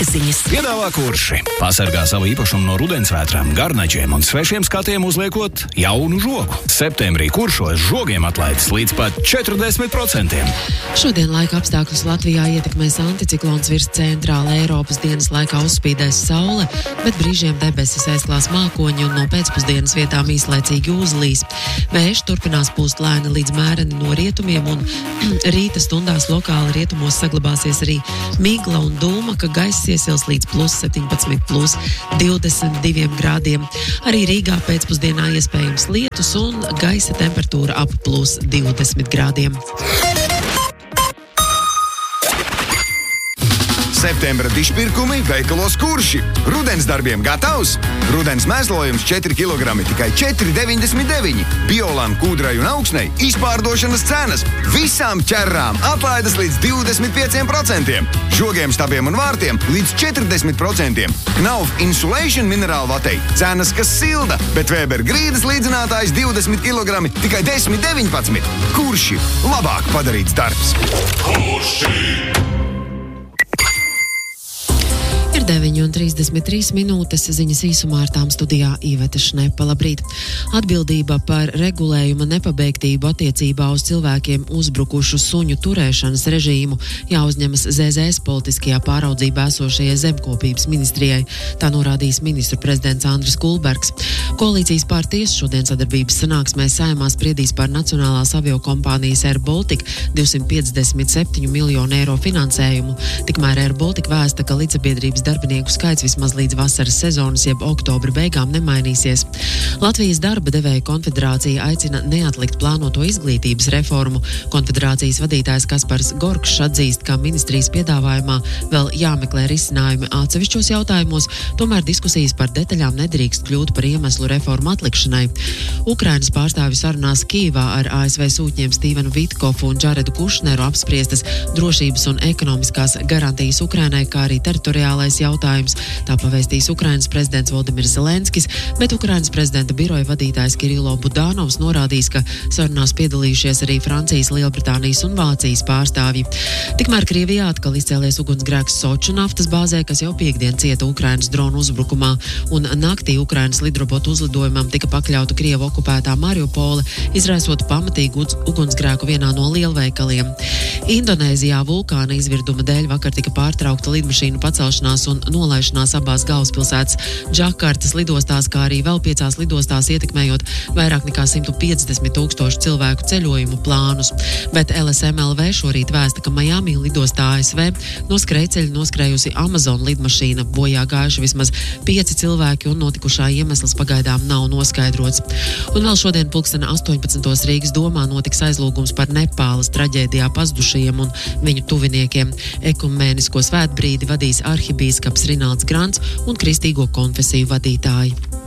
ziņas. Piedāvā Kurši. Pasargā savu īpašumu no rudensvētrām, garnačiem un svešiem skatiem uzliekot jaunu žogu. Septembrī Kuršos žogiem atlaides līdz pat 40%. Šodien laika apstākļus Latvijā ietekmēs anticiklons virs centrāla Eiropas. Dienas laikā uzspīdēs saule, bet brīžiem debesis aizklās mākoņi un no pēcpusdienas vietām īslaicīgi uzlīs. Vējš turpinās pūst lēni līdz mēreni no rietumiem un rīta stundās lokāli rietumos saglabāsies arī migla un dūma, ka gaiss iesils līdz +17, +22 grādiem. Arī Rīgā pēcpusdienā iespējams lietus un gaisa temperatūra ap +20 grādiem. Septembra dišpirkumi veikalos Kurši. Rudens darbiem gatavs? Rudens mēslojums 4 kg tikai 4,99. Biolan, kūdrai un augsnei izpārdošanas cenas. Visām ķerrām atlaides līdz 25%. Žogiem, stabiem un vārtiem līdz 40%. Knauf Insulation minerālu vatei cenas, kas silda, bet Weber grīdas līdzinātājs 20 kg tikai 10,19. Kurši. Labāk padarīts darbs. Kurši! 9:33, ziņas īsumā ar tām studijā Iveta Šnepa. Labrīt. Atbildība par regulējuma nepabeigtību attiecībā uz cilvēkiem uzbrukušu suņu turēšanas režīmu jāuzņemas ZZS politiskajā pāraudzībā esošajai zemkopības ministrijai. Tā norādījis ministru prezidents Andris Kulbergs. Koalīcijas partijas šodien sadarbības sanāksmē Saeimā spriedīs par nacionālās aviokompānijas Air Baltica 257 miljonu eiro finansējumu. Tikmēr Air Baltica vēsta, ka līdzsabiedrības darbinieku skaits vismaz līdz vasaras sezonas jeb oktobra beigām nemainīsies. Latvijas darba devēja konfederācija aicina neatlikt plānoto izglītības reformu. Konfederācijas vadītājs Kaspars Gorkšs atzīst, ka ministrijas piedāvājumā vēl jāmeklē risinājumi atsevišķos jautājumos, tomēr diskusijas par detaļām nedrīkst kļūt par iemeslu reformu atlikšanai. Ukrainas pārstāvju sarunās Kīvā ar ASV sūtņiem Stīvenu Vitkofu un Džaredu Kušneru apspriestas drošības un ekonomiskās garantijas Ukrainai, kā arī teritoriālais jautājums. Tā pavēstīs Ukrainas prezidents Voldimirs Zelenskis, bet Ukrainas prezidenta biroja vadītājs Kirilo Budanovs norādījis, ka sarunās piedalījušies arī Francijas, Lielbritānijas un Vācijas pārstāvji. Tikmēr Krievijā atkal izcēlies ugunsgrēks Soču naftas bāzē, kas jau piekdien cieta Ukrainas dronu uzbrukumā, un naktī Ukrainas lidrobotu uzlidojumam tika pakļauta Krievu okupētā Mariupole, izraisot pamatīgu ugunsgrēku vienā no lielveikaliem. Indonēzijā vulkāna izvirduma dēļ vakar tika pārtraukta lidmašīnu pacelšanās un nolaišanās abās galvaspilsētas Džakartas lidostās, kā arī vēl 5 lidostās, ietekmējot vairāk nekā 150 000 cilvēku ceļojumu plānus. Bet LSMLV šorīt vēsta, ka Miami lidostā ASV no skrejceļa noskrējusi Amazon lidmašīna, bojā gājuši vismaz 5 cilvēki un notikušā iemesls pagaidām nav noskaidrots. Un vēl šodien 18:00 Rīgas domā notiks aizlūgums par Nepāles traģēdijā pazudušajiem un viņu tuviniekiem. Ekumēnisko svētbrīdi vadīs arhibīskaps Rinalds Grants un kristīgo konfesiju vadītāji.